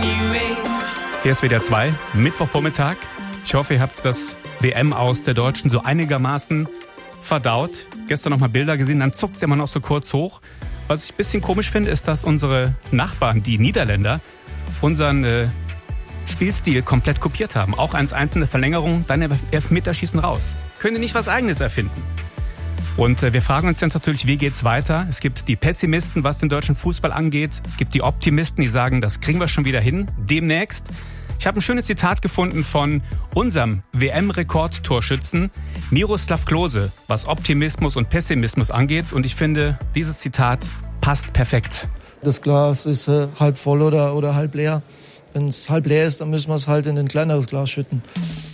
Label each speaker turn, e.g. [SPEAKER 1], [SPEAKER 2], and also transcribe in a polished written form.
[SPEAKER 1] Hier ist WDR 2, Mittwochvormittag. Ich hoffe, ihr habt das WM aus der Deutschen so einigermaßen verdaut. Gestern noch mal Bilder gesehen, dann zuckt es immer noch so kurz hoch. Was ich ein bisschen komisch finde, ist, dass unsere Nachbarn, die Niederländer, unseren Spielstil komplett kopiert haben. Auch 1-1 in der Verlängerung, dann Elfmeterschießen raus. Können die nicht was Eigenes erfinden? Und wir fragen uns jetzt natürlich, wie geht's weiter? Es gibt die Pessimisten, was den deutschen Fußball angeht. Es gibt die Optimisten, die sagen, das kriegen wir schon wieder hin. Demnächst. Ich habe ein schönes Zitat gefunden von unserem WM-Rekordtorschützen Miroslav Klose, was Optimismus und Pessimismus angeht. Und ich finde, dieses Zitat passt perfekt.
[SPEAKER 2] Das Glas ist halb voll oder halb leer. Wenn es halb leer ist, dann müssen wir es halt in ein kleineres Glas schütten.